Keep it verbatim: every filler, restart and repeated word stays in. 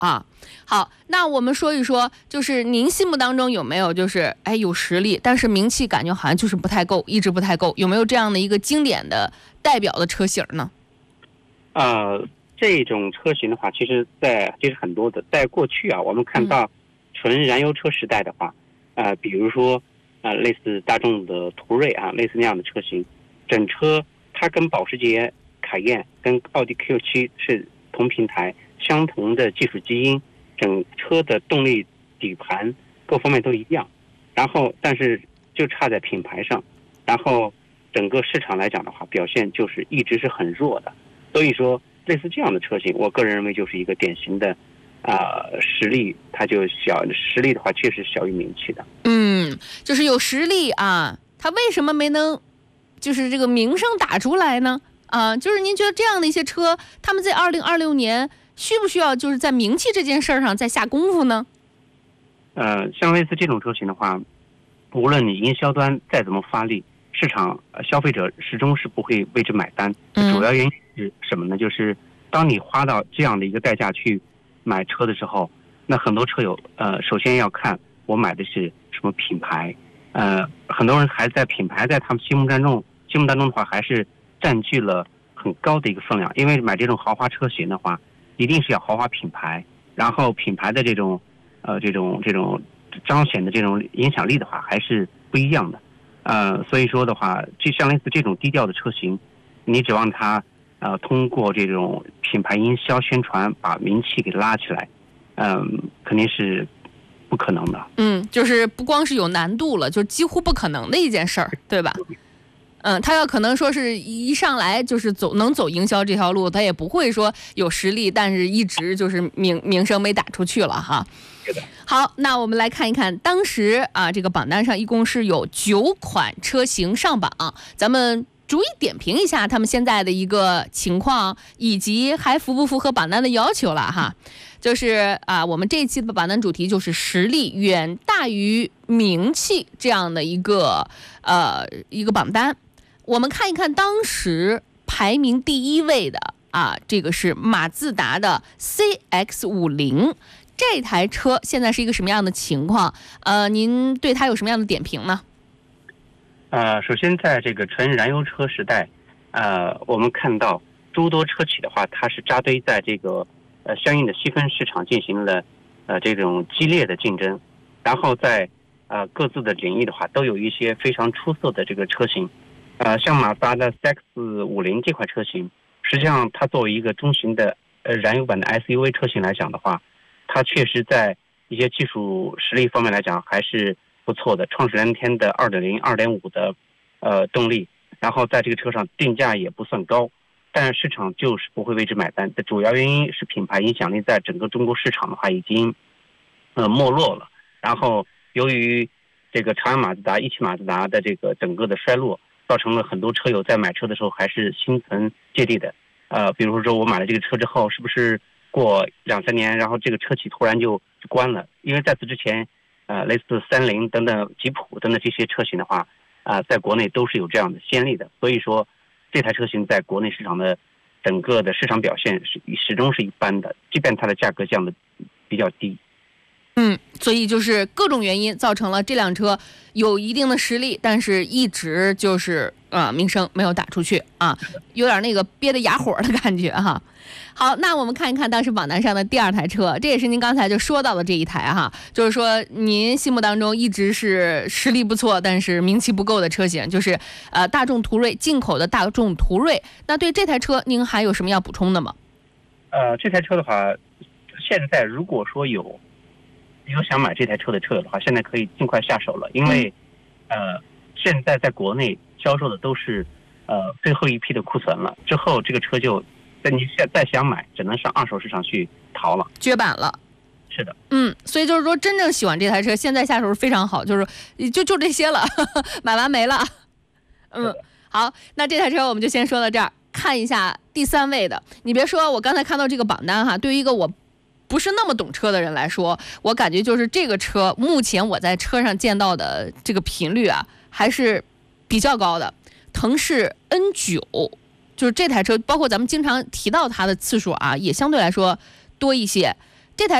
啊。好，那我们说一说，就是您心目当中有没有就是哎有实力，但是名气感觉好像就是不太够，一直不太够，有没有这样的一个经典的代表的车型呢？ 呃，这种车型的话，其实在其实很多的，在过去啊，我们看到纯燃油车时代的话，嗯、呃，比如说呃类似大众的途锐啊，类似那样的车型，整车它跟保时捷凯宴跟奥迪 Q 七是同平台，相同的技术基因，整车的动力、底盘各方面都一样，然后但是就差在品牌上，然后整个市场来讲的话，表现就是一直是很弱的。所以说，类似这样的车型，我个人认为就是一个典型的，啊、呃，实力它就小，实力的话确实小于名气的。 嗯，就是有实力啊，他为什么没能，就是这个名声打出来呢？啊，就是您觉得这样的一些车，他们在二零二六年需不需要就是在名气这件事儿上再下功夫呢？ 呃，像类似这种车型的话，无论你营销端再怎么发力，市场、呃、消费者始终是不会为之买单。 嗯、 主要原因是什么呢？就是当你花到这样的一个代价去买车的时候，那很多车友呃，首先要看我买的是什么品牌。呃，很多人还在品牌在他们心目当中，心目当中的话还是占据了很高的一个分量。因为买这种豪华车型的话，一定是要豪华品牌，然后品牌的这种呃这种这种彰显的这种影响力的话，还是不一样的。呃，所以说的话，就像类似这种低调的车型，你指望它呃通过这种品牌营销宣传把名气给拉起来，嗯、呃，肯定是不可能的。 嗯，就是不光是有难度了，就几乎不可能的一件事儿，对吧？嗯，他要可能说是一上来就是走能走营销这条路，他也不会说有实力，但是一直就是名名声没打出去了哈。 是的。 好，那我们来看一看，当时啊，这个榜单上一共是有九款车型上榜，咱们逐一点评一下他们现在的一个情况，以及还符不符合榜单的要求了哈。就是啊，我们这一期的榜单主题就是实力远大于名气这样的一个呃一个榜单。我们看一看当时排名第一位的啊，这个是马自达的 C X 五十。这台车现在是一个什么样的情况？呃，您对它有什么样的点评呢？ 呃，首先在这个纯燃油车时代，呃，我们看到诸多车企的话，它是扎堆在这个呃相应的细分市场进行了呃这种激烈的竞争，然后在呃各自的领域的话，都有一些非常出色的这个车型。呃，像马自达的 C X 五十 这款车型，实际上它作为一个中型的呃燃油版的 S U V 车型来讲的话，它确实在一些技术实力方面来讲还是不错的，创始人天的 二点零、二点五 的呃动力，然后在这个车上定价也不算高，但市场就是不会为之买单的主要原因是品牌影响力在整个中国市场的话已经呃没落了，然后由于这个长安马自达、一汽马自达的这个整个的衰落，造成了很多车友在买车的时候还是心存芥蒂的。呃，比如说我买了这个车之后，是不是过两三年，然后这个车企突然就关了？因为在此之前，呃，类似三菱等等、吉普等等这些车型的话，啊、呃，在国内都是有这样的先例的。所以说，这台车型在国内市场的整个的市场表现是始终是一般的，即便它的价格降的比较低。 嗯，所以就是各种原因造成了这辆车有一定的实力，但是一直就是呃名声没有打出去啊，有点那个憋得哑火的感觉哈。好，那我们看一看当时榜单上的第二台车，这也是您刚才就说到的这一台哈，就是说您心目当中一直是实力不错，但是名气不够的车型，就是呃大众途锐，进口的大众途锐。那对这台车您还有什么要补充的吗？ 呃，这台车的话，现在如果说有有想买这台车的车友的话，现在可以尽快下手了，因为呃现在在国内销售的都是呃最后一批的库存了，之后这个车就在你现在想买，只能上二手市场去淘了， 绝版了。 是的。 嗯，所以就是说真正喜欢这台车，现在下手是非常好，就是就就这些了，呵呵买完没了。嗯，好，那这台车我们就先说到这儿，看一下第三位的。你别说，我刚才看到这个榜单哈，对于一个我不是那么懂车的人来说，我感觉就是这个车目前我在车上见到的这个频率啊，还是比较高的。腾势 N 九，就是这台车，包括咱们经常提到它的次数啊，也相对来说多一些。